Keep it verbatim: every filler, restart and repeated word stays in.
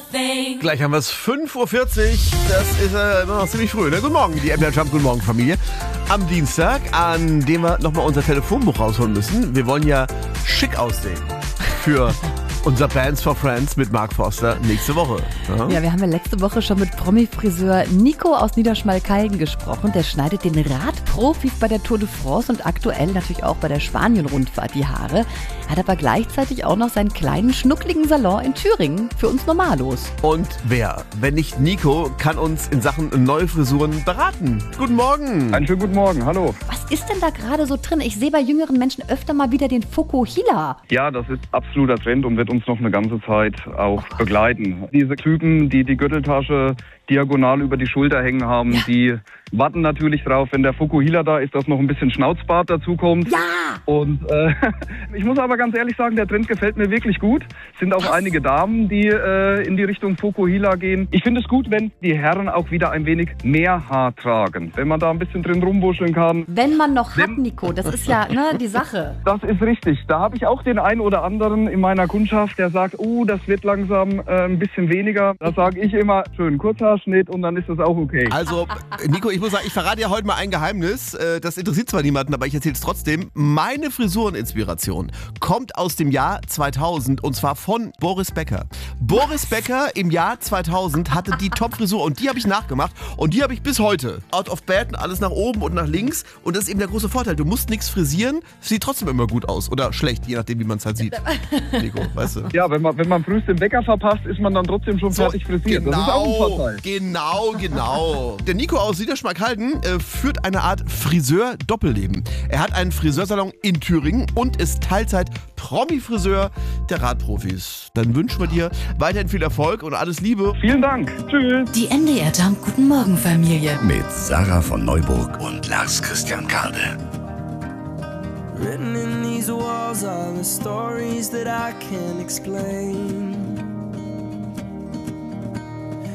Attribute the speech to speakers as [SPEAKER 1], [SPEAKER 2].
[SPEAKER 1] Gleich haben wir es fünf Uhr vierzig. Das ist äh, immer noch ziemlich früh. Ne? Guten Morgen, die M L Jump, guten Morgen Familie. Am Dienstag, an dem wir nochmal unser Telefonbuch rausholen müssen. Wir wollen ja schick aussehen für unser Bands for Friends mit Mark Forster nächste Woche. Ja?
[SPEAKER 2] Ja, wir haben ja letzte Woche schon mit Promi-Friseur Nico aus Niederschmalkalden gesprochen. Der schneidet den Radprofis bei der Tour de France und aktuell natürlich auch bei der Spanien-Rundfahrt die Haare. Hat aber gleichzeitig auch noch seinen kleinen, schnuckligen Salon in Thüringen für uns Normalos.
[SPEAKER 1] Und wer, wenn nicht Nico, kann uns in Sachen neue Frisuren beraten? Guten Morgen.
[SPEAKER 3] Einen schönen guten Morgen, hallo.
[SPEAKER 2] Was ist denn da gerade so drin? Ich sehe bei jüngeren Menschen öfter mal wieder den Fukuhila.
[SPEAKER 3] Ja, das ist absoluter Trend und wird uns noch eine ganze Zeit auch begleiten. Diese Typen, die die Gürteltasche diagonal über die Schulter hängen haben, ja. Die warten natürlich drauf, wenn der Fukuhila da ist, dass noch ein bisschen Schnauzbart dazu kommt.
[SPEAKER 2] Ja!
[SPEAKER 3] Und äh, ich muss aber ganz ehrlich sagen, der Trend gefällt mir wirklich gut. Es sind auch Was? einige Damen, die äh, in die Richtung Fukuhila gehen. Ich finde es gut, wenn die Herren auch wieder ein wenig mehr Haar tragen. Wenn man da ein bisschen drin rumwuscheln kann.
[SPEAKER 2] Wenn man noch hat, Nico, das ist ja ne, die Sache.
[SPEAKER 3] Das ist richtig. Da habe ich auch den einen oder anderen in meiner Kundschaft, der sagt, oh, das wird langsam äh, ein bisschen weniger. Da sage ich immer, schön Kurzhaarschnitt und dann ist das auch okay.
[SPEAKER 1] Also, Nico, ich muss sagen, ich verrate ja heute mal ein Geheimnis. Das interessiert zwar niemanden, aber ich erzähle es trotzdem. Meine Frisureninspiration kommt aus dem Jahr zweitausend und zwar von Boris Becker. Boris Becker im Jahr zweitausend hatte die Top-Frisur und die habe ich nachgemacht und die habe ich bis heute. Out of bed, alles nach oben und nach links und das ist eben der große Vorteil. Du musst nichts frisieren, sieht trotzdem immer gut aus oder schlecht, je nachdem, wie man es halt sieht. Nico, weißt du?
[SPEAKER 3] Ja, wenn man, wenn man frühst den Bäcker verpasst, ist man dann trotzdem schon so, fertig frisiert.
[SPEAKER 1] Genau,
[SPEAKER 3] das ist auch ein Vorteil.
[SPEAKER 1] Genau, genau. Der Nico aus Niederschmalkalden äh, führt eine Art Friseur-Doppelleben. Er hat einen Friseursalon in Thüringen und ist Teilzeit Promi-Friseur der Radprofis. Dann wünschen wir dir weiterhin viel Erfolg und alles Liebe.
[SPEAKER 3] Vielen Dank. Tschüss.
[SPEAKER 4] Die M D R Jump Guten Morgen Familie.
[SPEAKER 5] Mit Sarah von Neuburg und Lars Christian Kade.
[SPEAKER 6] Written in these walls are the stories that I can't explain.